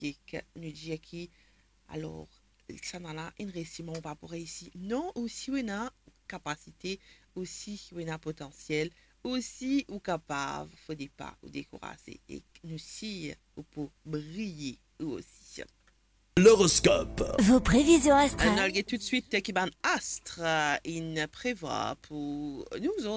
nous dit qui alors ça n'a là une récimo pas pour ici non aussi on a capacité aussi on a potentiel aussi ou capable faut pas ou décourager et nous si ou pour briller aussi. L'horoscope. Vos prévisions On astrales. a tout de suite qui ban astre il prévoit pour nous autres